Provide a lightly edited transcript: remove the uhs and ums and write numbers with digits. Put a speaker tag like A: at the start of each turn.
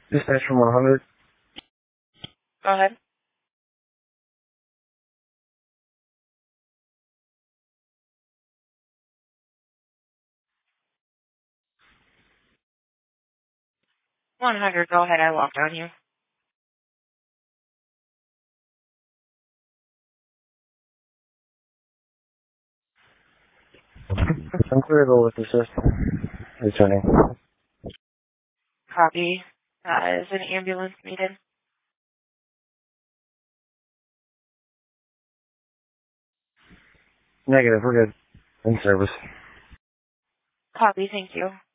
A: Dispatch from 100.
B: Go ahead. Go ahead. I walked on you.
A: I'm clearable with the system. Returning.
B: Copy. Is an ambulance needed?
A: Negative, we're good. In service.
B: Copy. Thank you.